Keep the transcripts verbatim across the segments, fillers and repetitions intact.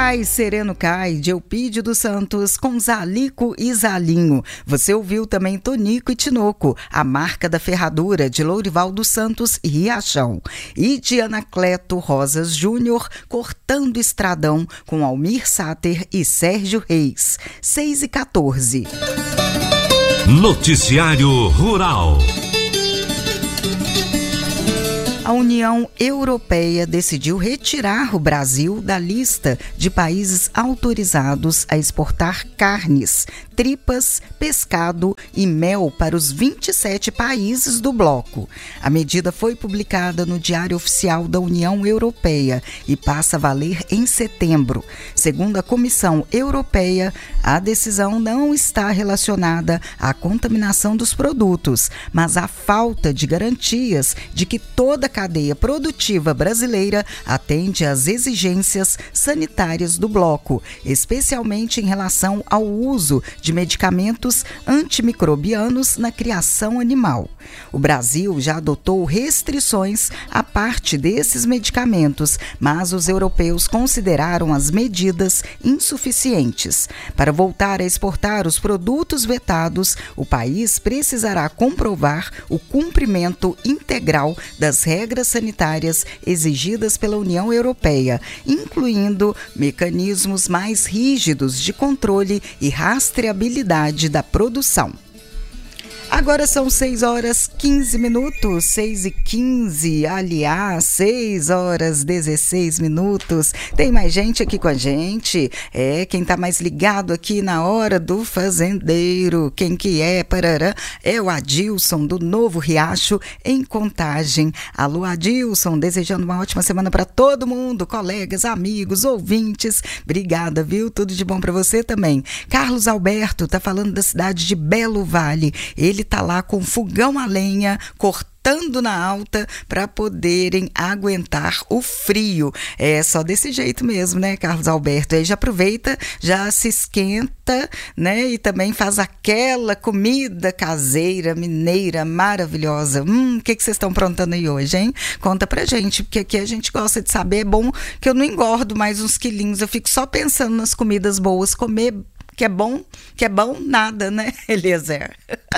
Cai, Sereno Cai, de Eupídio dos Santos, com Zalico e Zalinho. Você ouviu também Tonico e Tinoco, A Marca da Ferradura, de Lourival dos Santos e Riachão. E de Anacleto Rosas Júnior, Cortando Estradão, com Almir Sater e Sérgio Reis. seis e quatorze. Noticiário Rural. A União Europeia decidiu retirar o Brasil da lista de países autorizados a exportar carnes, tripas, pescado e mel para os vinte e sete países do bloco. A medida foi publicada no Diário Oficial da União Europeia e passa a valer em setembro. Segundo a Comissão Europeia, a decisão não está relacionada à contaminação dos produtos, mas à falta de garantias de que toda a cadeia produtiva brasileira atende às exigências sanitárias do bloco, especialmente em relação ao uso de medicamentos antimicrobianos na criação animal. O Brasil já adotou restrições à parte desses medicamentos, mas os europeus consideraram as medidas insuficientes. Para voltar a exportar os produtos vetados, o país precisará comprovar o cumprimento integral das regras sanitárias exigidas pela União Europeia, incluindo mecanismos mais rígidos de controle e rastreabilidade da produção. Agora são seis horas quinze minutos, seis e quinze, aliás, seis horas dezesseis minutos. Tem mais gente aqui com a gente. É, quem tá mais ligado aqui na hora do fazendeiro. Quem que é, parará, é o Adilson do Novo Riacho, em Contagem. Alô, Adilson, desejando uma ótima semana para todo mundo, colegas, amigos, ouvintes. Obrigada, viu? Tudo de bom para você também. Carlos Alberto tá falando da cidade de Belo Vale. Ele Ele está lá com fogão a lenha, cortando na alta para poderem aguentar o frio. É só desse jeito mesmo, né, Carlos Alberto? Aí já aproveita, já se esquenta, né? E também faz aquela comida caseira, mineira, maravilhosa. Hum, o que que vocês estão aprontando aí hoje, hein? Conta pra gente, porque aqui a gente gosta de saber. É bom que eu não engordo mais uns quilinhos, eu fico só pensando nas comidas boas, comer que é bom, que é bom nada, né, Eliezer?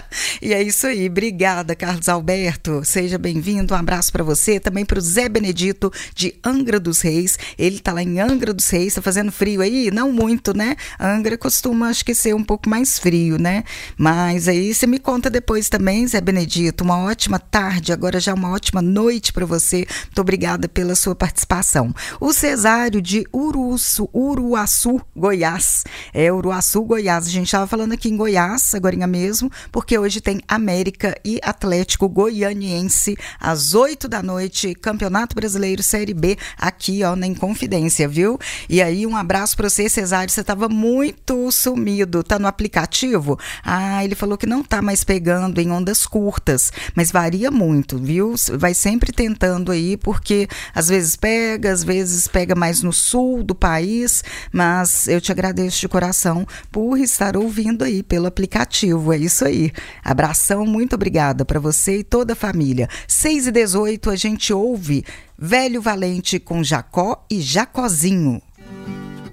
E é isso aí, obrigada, Carlos Alberto, seja bem-vindo, um abraço para você, também para o Zé Benedito de Angra dos Reis. Ele tá lá em Angra dos Reis, tá fazendo frio aí? Não muito, né? Angra costuma, acho que ser um pouco mais frio, né? Mas aí você me conta depois também, Zé Benedito, uma ótima tarde, agora já uma ótima noite para você, muito obrigada pela sua participação. O Cesário de Uruçu, Uruaçu, Goiás, é Uruaçu, Goiás. A gente estava falando aqui em Goiás, agorinha mesmo, porque hoje tem América e Atlético Goianiense às oito da noite, Campeonato Brasileiro Série B, aqui, ó, na Inconfidência, viu? E aí, um abraço para você, Cesário, você estava muito sumido, tá no aplicativo? Ah, ele falou que não tá mais pegando em ondas curtas, mas varia muito, viu? Vai sempre tentando aí, porque às vezes pega, às vezes pega mais no sul do país, mas eu te agradeço de coração por estar ouvindo aí pelo aplicativo, é isso aí. Abração, muito obrigada para você e toda a família. seis e dezoito, a gente ouve Velho Valente com Jacó e Jacozinho.